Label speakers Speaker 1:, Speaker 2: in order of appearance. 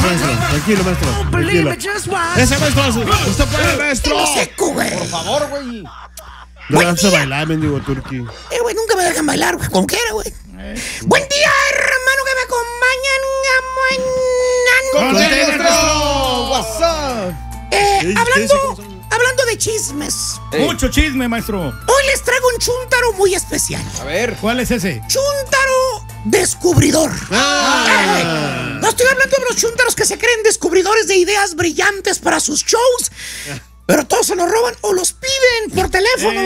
Speaker 1: maestro. Tranquilo, maestro. Tranquilo. Ese maestro. Usted puede, maestro.
Speaker 2: Lo seco, güey.
Speaker 3: Por favor, güey.
Speaker 1: No vas a bailar, mendigo Turqui.
Speaker 2: Güey, nunca me dejan bailar, güey. Como quiera, güey. Buen día, hermano, que me acompañan.
Speaker 3: ¡Maestro! WhatsApp.
Speaker 2: Hablando de chismes.
Speaker 4: Mucho chisme, maestro.
Speaker 2: Hoy les traigo un chúntaro muy especial.
Speaker 3: A ver.
Speaker 4: ¿Cuál es ese?
Speaker 2: Chúntaro descubridor. No estoy hablando de los chúntaros que se creen descubridores de ideas brillantes para sus shows, pero todos se los roban o los piden por teléfono.